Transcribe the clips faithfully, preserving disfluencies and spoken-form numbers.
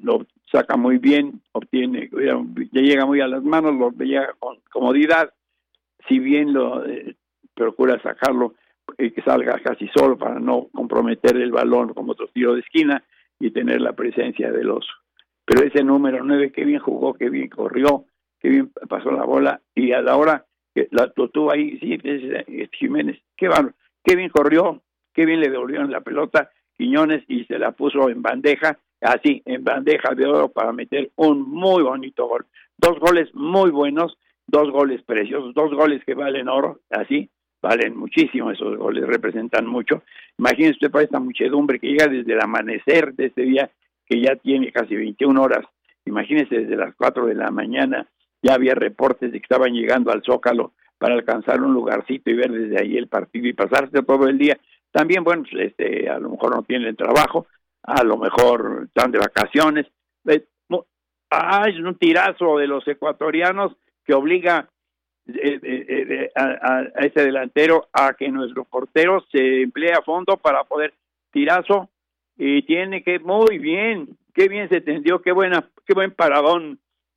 lo saca muy bien, obtiene, ya llega muy a las manos, lo llega con comodidad, si bien lo eh, procura sacarlo, eh, que salga casi solo para no comprometer el balón como otro tiro de esquina y tener la presencia del oso. Pero ese número nueve, qué bien jugó, qué bien corrió, qué bien pasó la bola, y a la hora que la, lo tuvo ahí, sí, es, es Jiménez, qué, bar, qué bien corrió, qué bien le devolvieron la pelota Quiñones y se la puso en bandeja, así, en bandeja de oro para meter un muy bonito gol. Dos goles muy buenos, dos goles preciosos, dos goles que valen oro, así, valen muchísimo esos goles, representan mucho. Imagínese usted para esta muchedumbre que llega desde el amanecer de este día, que ya tiene casi veintiuna horas, imagínese desde las cuatro de la mañana, ya había reportes de que estaban llegando al Zócalo para alcanzar un lugarcito y ver desde ahí el partido y pasarse todo el día. También, bueno, pues, este, a lo mejor no tienen trabajo, a lo mejor están de vacaciones. Eh, ah, es un tirazo de los ecuatorianos que obliga eh, eh, eh, a, a, a ese delantero a que nuestro portero se emplee a fondo para poder tirazo, y tiene que, muy bien, qué bien se tendió, qué buena, qué buen paradón,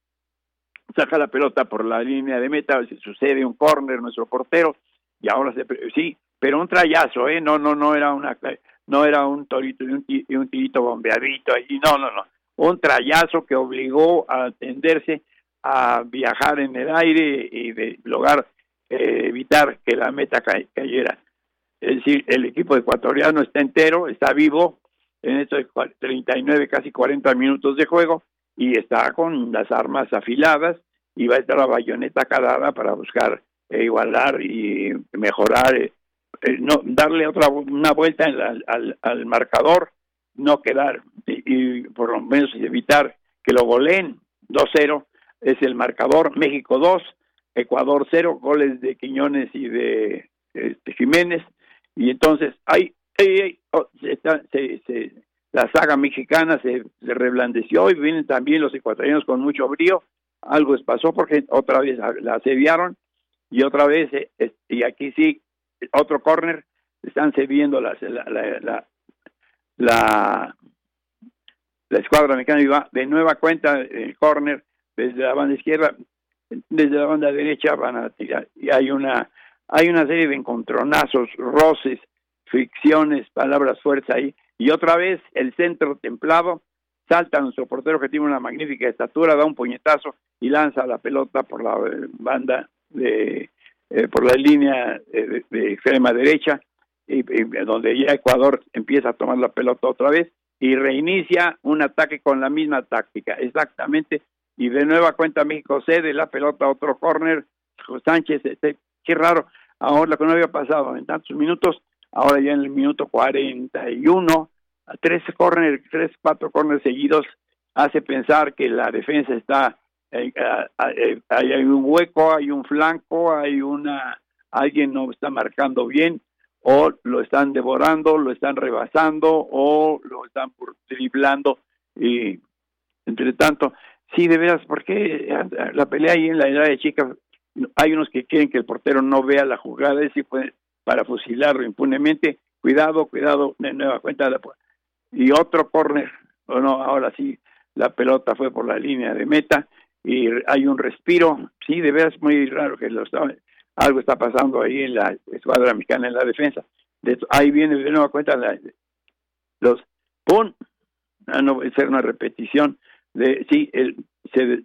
saca la pelota por la línea de meta, se sucede un córner nuestro portero, y ahora se, sí, pero un trayazo, eh, no, no, no era una, no era un torito y un, y un tirito bombeadito allí, no, no, no, un trayazo que obligó a tenderse a viajar en el aire y de lograr eh, evitar que la meta ca- cayera. Es decir, el equipo ecuatoriano está entero, está vivo en estos treinta y nueve, casi cuarenta minutos de juego, y está con las armas afiladas, y va a estar la bayoneta calada para buscar eh, igualar y mejorar, eh, eh, no darle otra una vuelta en la, al, al marcador, no quedar y, y por lo menos evitar que lo goleen. Dos cero es el marcador, México dos, Ecuador cero, goles de Quiñones y de este, Jiménez, y entonces hay, hay, hay oh, se, está, se, se, la saga mexicana se, se reblandeció, y vienen también los ecuatorianos con mucho brío. Algo les pasó porque otra vez la asediaron, y otra vez, eh, y aquí sí, otro córner, están cediendo la, la, la, la, la, la escuadra mexicana, y va de nueva cuenta el córner desde la banda izquierda, desde la banda derecha van a tirar, y hay una hay una serie de encontronazos, roces, fricciones, palabras fuertes ahí, y otra vez el centro templado, salta nuestro portero que tiene una magnífica estatura, da un puñetazo y lanza la pelota por la banda de eh, por la línea de, de extrema derecha, y, y donde ya Ecuador empieza a tomar la pelota otra vez y reinicia un ataque con la misma táctica, exactamente, y de nueva cuenta México cede la pelota a otro córner. Sánchez, este, qué raro, ahora lo que no había pasado en tantos minutos, ahora ya en el minuto cuarenta y uno, tres córner, tres, cuatro córneres seguidos, hace pensar que la defensa está, eh, eh, hay, hay un hueco, hay un flanco, hay una, alguien no está marcando bien, o lo están devorando, lo están rebasando, o lo están driblando, y entre tanto, sí, de veras, porque la pelea ahí en la edad de chica, hay unos que quieren que el portero no vea la jugada, es decir, pues, para fusilarlo impunemente. Cuidado, cuidado, de nueva cuenta. Y otro córner, bueno, ahora sí, la pelota fue por la línea de meta, y hay un respiro. Sí, de veras, muy raro que lo está, algo está pasando ahí en la escuadra mexicana, en la defensa. De, ahí viene de nueva cuenta la, los ¡pum! Ah, no va a ser una repetición de, sí, el, se,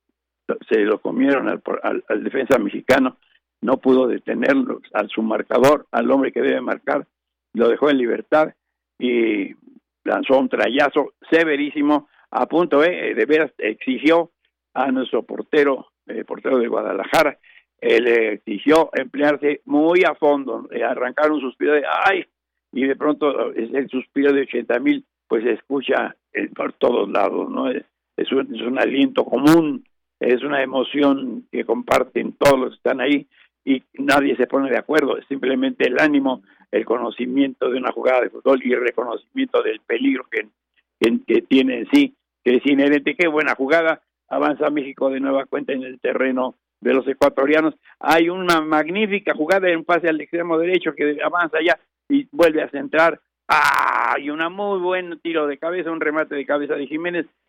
se lo comieron al, al, al defensa mexicano, no pudo detenerlo, a su marcador, al hombre que debe marcar, lo dejó en libertad y lanzó un trayazo severísimo, a punto eh, de veras exigió a nuestro portero, el portero de Guadalajara, eh, le exigió emplearse muy a fondo, eh, arrancar un suspiro de ¡ay! Y de pronto el suspiro de ochenta mil pues se escucha eh, por todos lados, ¿no? Es, es, un, es un aliento común, es una emoción que comparten todos los que están ahí, y nadie se pone de acuerdo, es simplemente el ánimo, el conocimiento de una jugada de fútbol y el reconocimiento del peligro que, que, que tiene en sí, que es inherente. Qué buena jugada, avanza México de nueva cuenta en el terreno de los ecuatorianos. Hay una magnífica jugada en pase al extremo derecho que avanza ya y vuelve a centrar. ¡Ah! Y una muy buen tiro de cabeza, un remate de cabeza de Jiménez,